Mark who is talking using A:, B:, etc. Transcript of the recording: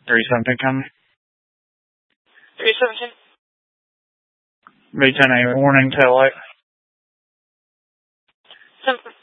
A: 317 coming.
B: 317.
A: V10A warning tail light.
B: 10-4.